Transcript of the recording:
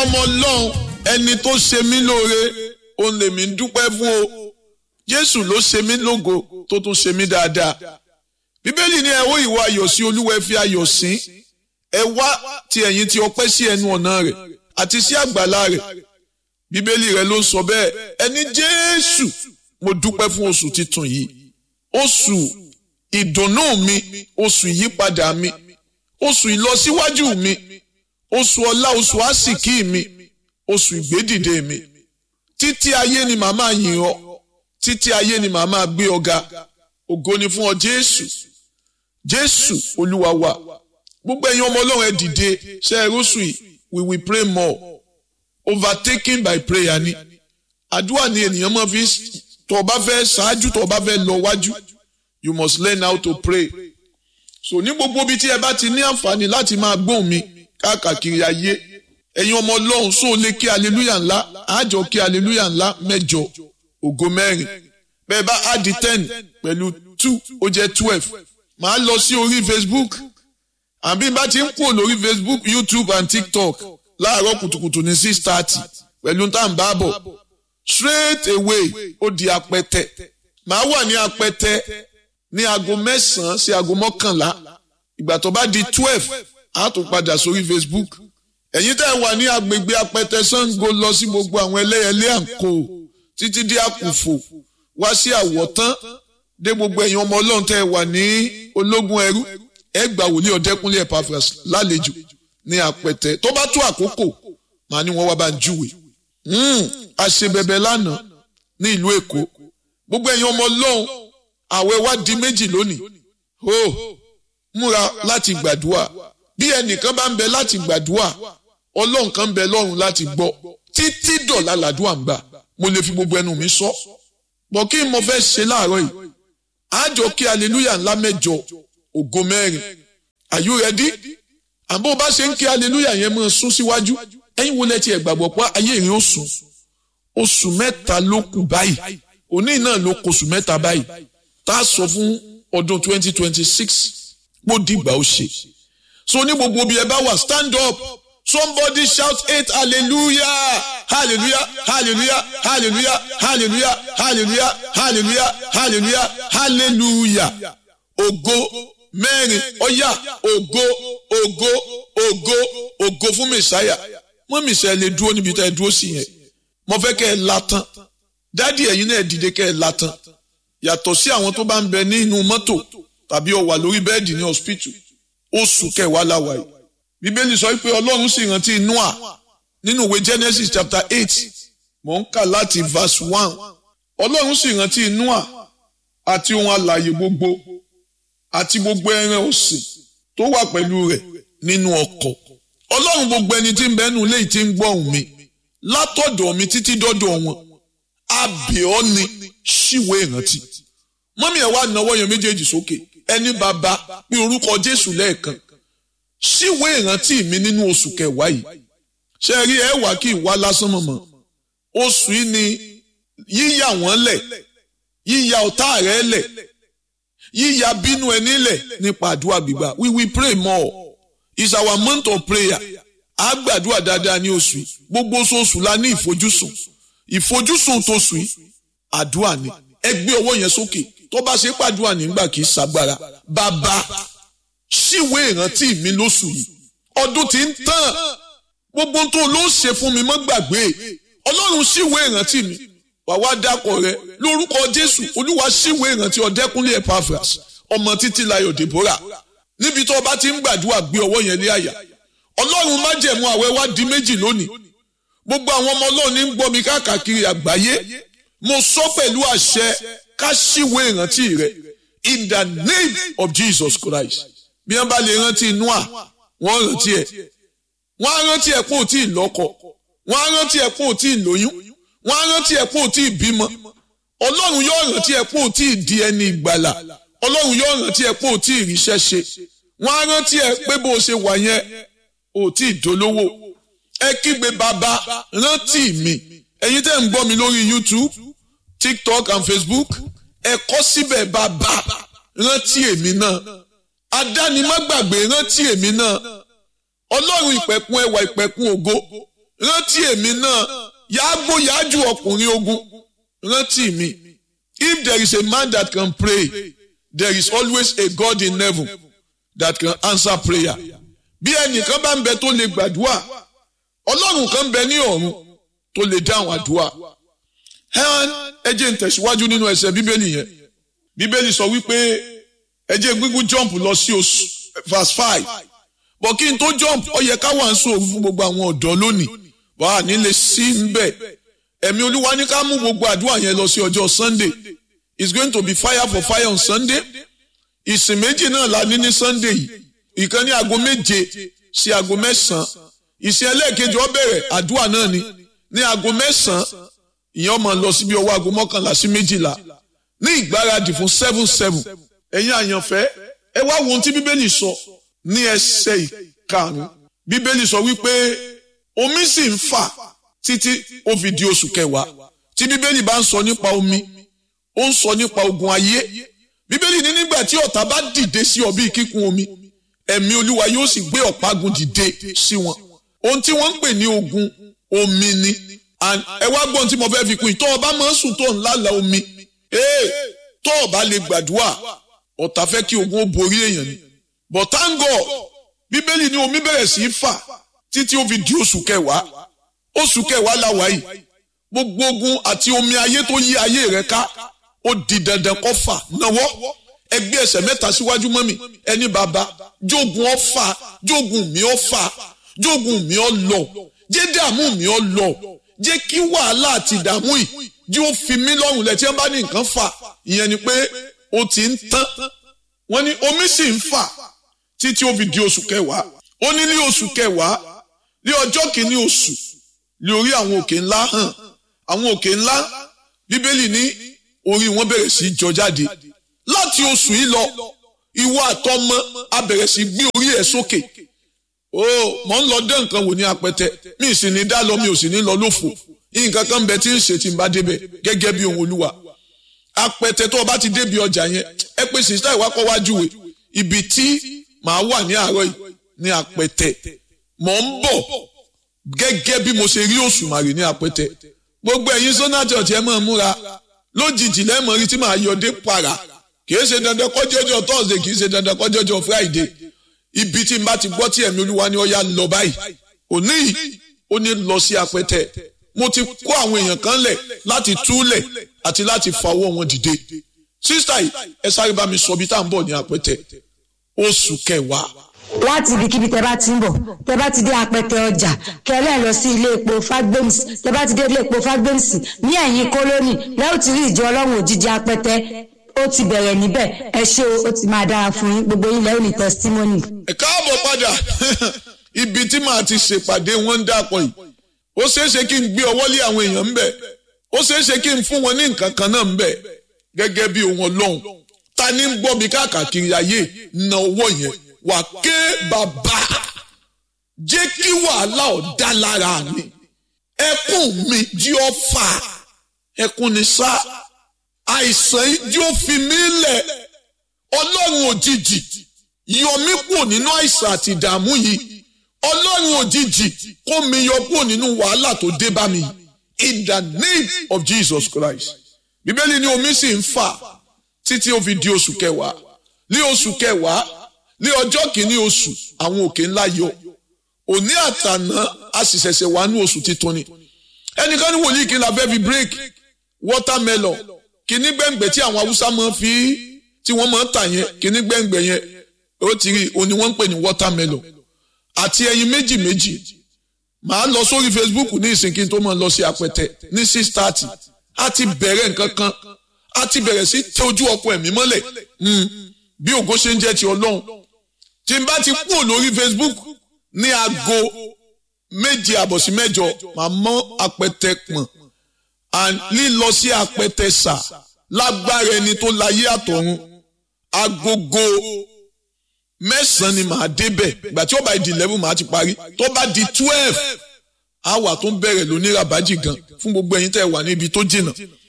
ọmọ Ọlọ́run ẹni tó ṣe mí lóore òun lèmi ń dúpẹ́ fún o. Jésù ló ṣe mí lógo tó tún ṣe mí dáadáa. Bíbélì ní ẹ wó ìwà ayọ̀ sí Olúwa, ẹ fi ayọ̀ sìn. Ẹ wá ti ẹ̀yin tí ọpẹ́ sí ẹnu ọ̀nà rẹ̀ àti sí àgbàlá rẹ̀. Bíbélì rẹ̀ ló ń sọ bẹ́ẹ̀. Ẹni Jésù, mo dúpẹ́ fún oṣù titun yìí. Oṣù ìdùnnú mi, oṣù ìyípadà mi, oṣù ìlọsíwájú mi, oṣù ọlá, oṣù àsìkí mi, oṣù ìgbédìde mi. Títí ayé ni màá máa yìn ọ́, títí ayé ni màá máa gbé ọ ga. Ògo ni fún ọ Jésù. Jésù Olúwa wa. Gbogbo ẹ̀yin ọmọ Ọlọ́run ẹ dìde, ṣe ẹ róṣù yìí, we will pray more. Overtaken by prayer ni. Àdúrà ni ènìyàn máa fi tó bá fẹ́ ṣáájú, tó bá fẹ́ lọ wájú. You must learn how to pray. So ní gbogbo ibi tí ẹ bá ti ní àǹfààní láti máa gbóhùn mi káàkiri ayé, ẹ̀yin ọmọ Ọlọ́run sóò lè kí hallelujah ńlá, àjọ kí hallelujah ńlá 8, ògo 4. Bẹ́ẹ̀ bá add 10 pẹ̀lú 2 ó jẹ́ 12. Màá lọ sí orí Facebook. Àbí bá ti ń kúrò lórí Facebook, YouTube and TikTok láàárọ̀ kùtùkùtù ní 6:30 pẹ̀lú tá à ń bá bọ̀. Straight away ó di apẹtẹ. Màá wà ní apẹtẹ ní aago 9 sí aago 11. Ìgbà tó bá di 12, a tún padà sórí Facebook. Ẹ̀yin tẹ́ wà ní agbègbè apẹtẹ Ṣàngó lọ sí gbogbo àwọn ẹlẹ́yẹlé àǹkó títí dé Àkùfò wá sí Àwọ̀tán dé gbogbo ẹ̀yin ọmọ Ọlọ́run tẹ́ wà ní Ológun Ẹrú. Ẹ gbà wòlíì Ọ̀dẹ́kúnlé Epaphras lálejò ní apẹtẹ. Tó bá tó àkókò, màá ní wọ́n wá bá ń júwe. Àṣebẹ̀bẹ̀ lánàá ní ìlú Èkó. Gbogbo ẹ̀yin ọmọ Ọlọ́run, àwẹ̀ wá di 2 lónìí. Múra láti gbàdúrà. Bí ẹnìkan bá ń bẹ láti gbàdúrà, Ọlọ́run kan ń bẹ lọ́run láti gbọ́. Títí dọ̀la làdúrà ń gbà. Mo lè fi gbogbo ẹnu mi sọ. Bọ̀ kí n mo fẹ́ ṣe láàárọ̀ yìí? Àjọ kí hallelujah ńlá 8, ògo 4. Are you ready? Àbó bá ṣe ń kí hallelujah yẹn mọ́ sún síwájú. Ẹ̀yin wo lẹ ti ẹ̀ gbàgbọ́ pé ayé ìrìn oṣù? Oṣù 3 ló kù báyìí. Òní náà ló kù oṣù 3 báyìí. Tá a sọ fún ọdún 2026. Mo dìgbà ó ṣe. So ní gbogbo bí ẹ bá wà, stand up. Somebody shout 8 hallelujah. Hallelujah, hallelujah, hallelujah, hallelujah, hallelujah, hallelujah, hallelujah, hallelujah. Ògo 4. Ọ̀yá, ògo, ògo, ògo, ògo fún Mèsáyà. Mọ́ Mèsáyà lè dúró níbi tá ẹ dúró sí yẹn. Mo fẹ́ kẹ́ ẹ látàn. Dádì ẹ̀yin náà dìde kẹ́ ẹ látàn. Yàtọ̀ sí àwọn tó bá ń bẹ nínú mọ́tò tàbí ó wà lórí bẹ́ẹ̀dì ní hospital. Oṣù kẹwàá la wà yìí. Bíbélì sọ pé Ọlọ́run sì rántí Noah nínú ìwé Genesis chapter 8. Mò ń kà láti verse 1. Ọlọ́run sì rántí Noah àti ohun alààyè gbogbo àti gbogbo ẹran ọ̀sìn tó wà pẹ̀lú rẹ̀ nínú ọkọ̀. Ọlọ́run gbogbo ẹni tí ń bẹ nínú ilé tí ń gbọ́hùn mi látọ̀dọ̀ mi títí dọ́dọ̀ wọn. A bẹ̀ ọ́ ni ṣíwé ìrántí. Mọ́mí ẹ̀ wá nawọ́ yẹn méjèèjì sókè. Ẹni bàbá pé orúkọ Jésù lẹ́ẹ̀kan. Ṣíwé ìrántí mi nínú oṣù kẹwàá yìí. Ṣé rí ẹ wá kí ìwá lásán mọ̀mọ́? Oṣù yìí ni yíyà wọ́n lẹ̀, yíyà ọ̀tá rẹ̀ lẹ̀, yíyà bínú ẹni lẹ̀ nípa àdúrà gbígbà. We will pray more. It's our month of prayer. A gbàdúrà dáadáa ní oṣù yìí. Gbogbo oṣooṣù la ní ìfojúsùn. Ìfojúsùn tó oṣù yìí, àdúrà ni. Ẹ gbé ọwọ́ yẹn sókè. Tó bá ṣe pàdúrà nígbà kì í ṣagbára. Bàbá, ṣíwé ìrántí mi lóṣù yìí. Ọdún tí ń tàn. Gbogbo tó ló ṣe fún mi mọ́ gbàgbé. Ọlọ́run ṣíwé ìrántí mi. Wà wá dákọ̀ rẹ lórúkọ Jésù. Olúwa ṣíwé ìrántí Ọ̀dẹ́kúnlé Epaphras, ọmọ Títílayọ̀ Deborah. Níbi tó bá ti ń gbàdúrà gbé ọwọ́ yẹn lé àyà. Ọlọ́run májẹ̀mú àwẹ̀ wá di 2 lónìí. Gbogbo àwọn ọmọ Ọlọ́run ní ń gbọ́ mi káàkiri àgbáyé. Mo sọ pẹ̀lú àṣẹ ká ṣíwé ìrántí rẹ in the name of Jesus Christ. Bí wọ́n bá lè rántí Noah, wọ́n rántí ẹ̀. Wọ́n á rántí ẹ̀ pé ò tí ì lọ́kọ. Wọ́n á rántí ẹ̀ pé ò tí ì lóyún. Wọ́n á rántí ẹ̀ pé ò tí ì bímọ. Ọlọ́run yóò rántí ẹ̀ pé ò tí ì di ẹni ìgbàlà. Ọlọ́run yóò rántí ẹ̀ pé ò tí ì ríṣẹ́ ṣe. Wọ́n á rántí ẹ̀ pé bó ṣe wà yẹn ò tí ì dolówó. Ẹ kígbe bàbá rántí mi. Ẹ̀yin tẹ́ ń gbọ́ mi lórí YouTube, TikTok and Facebook. Ẹ kọ síbẹ̀ bàbá rántí èmi náà. Adánimágbàgbé rántí èmi náà. Ọlọ́run ìpẹ̀kun ẹwà ìpẹ̀kun ògo rántí èmi náà yàgbó yájú ọkùnrin ogun rántí mi. If there is a man that can pray, there is always a God in heaven that can answer prayer. Bí ẹnìkan bá ń bẹ tó lè gbàdúrà, Ọlọ́run kan bẹ ní ọ̀run tó lè dáhùn àdúrà. Ẹ jẹ́ n tẹ̀síwájú nínú ẹsẹ̀ Bíbélì yẹn. Bíbélì sọ wípé ẹ jẹ́ gbígbú jump lọ sí verse 5. Bọ̀ kí n tó jump, ó yẹ ká wà ń sọ̀rọ̀ fún gbogbo àwọn ọ̀dọ́ lónìí. Wà á nílé sí ń bẹ̀. Ẹ̀mí Olúwa ní ká mú gbogbo àdúrà yẹn lọ sí ọjọ́ Sunday. It's going to be fire for fire on Sunday. Ìsìn méjì náà la ní Sunday yìí. Ìkan ní aago 7 sí aago 9. Ìsìn ẹlẹ́ẹ̀kejì ó bẹ̀rẹ̀ àdúrà náà ní aago 9. Ìyẹn máa lọ sí bí ọwọ́ aago 11 sí 12. Ní ìgbáradì fún 7-7. Ẹ̀yin àyànfẹ́, ẹ wá wo ohun tí Bíbélì sọ ní ẹsẹ̀ 5. Bíbélì sọ wípé omi sì ń fà títí ó fi di oṣù kẹwàá. Tí Bíbélì bá ń sọ nípa omi, ó ń sọ nípa ogun ayé. Bíbélì ní nígbà tí ọ̀tá bá dìde sí ọ bí kíkún omi, ẹ̀mí Olúwa yóò sì gbé ọ̀págun dìde sí wọn. Ohun tí wọ́n ń pè ní ogun omi ni. Ẹ wá gbọ́n tí mo fẹ́ fi kún ìtọ́ ọba máa ń sùn tó ń lálàá omi. Tọ́ ọba lè gbàdúrà, ọ̀tá fẹ́ kí ogun ó borí èèyàn ni. But thank God, Bíbélì ní omi bẹ̀rẹ̀ sí í fà títí ó fi di oṣù kẹwàá. Oṣù kẹwàá la wà yìí. Gbogbo ogun àti omi ayé tó yí ayé rẹ ká, ó di dandan kó fà náwó. Ẹgbẹ́ ẹsẹ̀ 3 síwájú mọ́ mi. Ẹni bàbá, jogun ó fà, jogun mi ó fà, jogun mi ó lọ, jẹ́ dààmú mi ó lọ, jẹ́ kí wàhálà àti ìdààmú yìí jẹ́ ó fi mí lọ́rùn lẹ̀ tí wọ́n bá ní nǹkan fà. Ìyẹn ni pé ó ti ń tán. Wọ́n ní omi sì ń fà títí ó fi di oṣù kẹwàá. Ó ní oṣù kẹwàá, ní ọjọ́ kìíní oṣù, lórí àwọn òkè ńlá hàn. Àwọn òkè ńlá, Bíbélì ní orí wọn bẹ̀rẹ̀ sí jọ jáde. Láti oṣù yìí lọ, ìwọ àtọmọ a bẹ̀rẹ̀ sí gbé orí ẹ̀ sókè. Mọ̀ ń lọ dé nǹkan wò ní apẹtẹ. Mi sì ní dá lọ, mi ò sì ní lọ lófo. Nǹkan kan bẹ tí ń ṣe tí ń bá débẹ̀ gẹ́gẹ́ bí ohun Olúwa. Apẹtẹ tó o bá ti débi ọjà yẹn, ẹ pé sìsítà ìwà kọ́ wájú wẹ̀. Ibi tí màá wà ní àárọ̀ yìí ní apẹtẹ. Mọ̀ ń bọ̀ gẹ́gẹ́ bí mo ṣe rí Òṣùmàrè ní apẹtẹ. Gbogbo ẹ̀yin Sona Church ẹ máa múra. Lójijì lẹ́mọ̀ rí tí màá yọdé para. Kìí ṣe dandan kọjọ́jọ́ Thursday, kìí ṣe dandan kọjọ́jọ́ Friday. Ibi tí n bá ti gbọ́ tí ẹ̀mí Olúwa ní ó yá lọ báyìí. Òní yìí ó ní lọ sí apẹtẹ. Mo ti kó àwọn èèyàn kan lẹ̀ láti túlẹ̀ àti láti fa ọwọ́ wọn dìde. Sísítà yìí, ẹ sáré bá mi sọ bí tá à ń bọ̀ ní apẹtẹ. Oṣù kẹwàá. Láti ibikíbi tẹ bá ti ń bọ̀, tẹ bá ti dé apẹtẹ ọjà, kẹlẹ́ lọ sí ilé epo Fagbems, tẹ bá ti dé ilé epo Fagbems ní ẹ̀yìn kólónì, lẹ́yìn tí rí ìjọ Ọlọ́run òjijì apẹtẹ, ó ti bẹ̀rẹ̀ níbẹ̀. Ẹ ṣé o, ó ti máa dára fún yín, gbogbo yín lẹ́yìn ní testimony. Ẹ káàbọ̀ padà, ibi tí màá ti ṣèpàdé wọn ń dàpọ̀ yìí. Ó ṣeéṣe kí n gbé ọwọ́ lé àwọn èèyàn ńbẹ̀, ó ṣeéṣe kí n fún wọn ní nǹkan kan náà ńbẹ̀ gẹ́gẹ́ bí ohun Ọlọ́run. Ta ni ń gbọ́ mi káàkiri ayé na owó yẹn? Wà ké bàbá, jẹ́ kí wàhálà ọ̀dá lára mi, ẹkún mi jí ọ fà, ẹkún ni sá, àìsàn jí ó fi mí lẹ̀. Ọlọ́run òjijì yọ mí kúrò nínú àìsàn àti ìdààmú yìí. Ọlọ́run òjijì kó mi yọ kúrò nínú wàhálà tó dé bá mi. In the name of Jesus Christ. Bíbélì ní omi sì ń fà títí ó fi di oṣù kẹwàá. Ní oṣù kẹwàá, ní ọjọ́ kìíní oṣù, àwọn òkè ńlá yọ. Òní àtàná a sì ṣẹ̀ṣẹ̀ wà ní oṣù titun ni. Ẹnìkan ní wòlíì kí n la fẹ́ fi break watermelon. Kìíní gbẹ̀ngbẹ̀ tí àwọn Haúsá máa ń fi, tí wọ́n máa ń tà yẹn, kìíní gbẹ̀ngbẹ̀ yẹn, ó ti rí, òní wọ́n ń pè ní watermelon. Àti ẹyin méjì. Màá lọ sórí Facebook ní ìsìn kí n tó máa lọ sí apẹtẹ ní 6:30. A ti bẹ̀rẹ̀ nǹkan kan. A ti bẹ̀rẹ̀ sí tẹ ojú ọkọ ẹ̀mí mọ́lẹ̀. Bí ògo ṣe ń jẹ́ ti Ọlọ́run. Tí n bá ti kúrò lórí Facebook ní aago 7:30 sí 8, màá mọ́ apẹtẹ pọ̀n. And lílọ sí apẹtẹ sà lágbára ẹni tó láyé àtọ̀run. Agogo 9 ni màá débẹ̀. Ìgbà tí ó bá di 11 màá ti parí. Tó bá di 12, àwa tó ń bẹ̀rẹ̀ lóní ràbájì gan fún gbogbo ẹ̀yin tẹ́ wà níbi tó jìnnà.